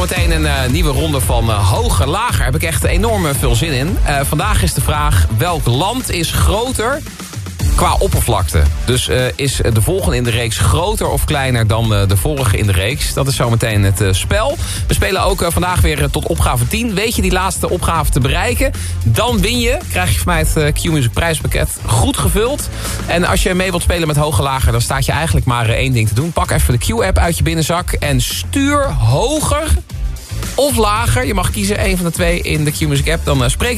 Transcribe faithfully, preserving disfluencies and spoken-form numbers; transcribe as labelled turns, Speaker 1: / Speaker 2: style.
Speaker 1: Zometeen een uh, nieuwe ronde van uh, hoger lager. Daar heb ik echt enorm veel zin in. Uh, vandaag is de vraag, welk land is groter qua oppervlakte? Dus uh, is de volgende in de reeks groter of kleiner dan uh, de vorige in de reeks? Dat is zometeen het uh, spel. We spelen ook uh, vandaag weer uh, tot opgave tien. Weet je die laatste opgave te bereiken? Dan win je. Krijg je van mij het uh, Q-Music prijspakket goed gevuld. En als je mee wilt spelen met hoger lager, dan staat je eigenlijk maar uh, één ding te doen. Pak even de Q-app uit je binnenzak en stuur hoger of lager. Je mag kiezen, één van de twee in de Q-Music app. Dan uh, spreek